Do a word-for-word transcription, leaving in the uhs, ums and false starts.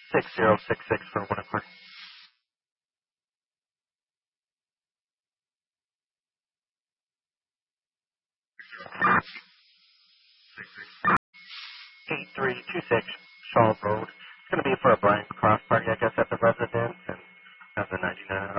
six zero six six for Winifred. eight three two six Shaw Road. It's going to be for a Brian Cross party, I guess, at the residence, and has a ninety-nine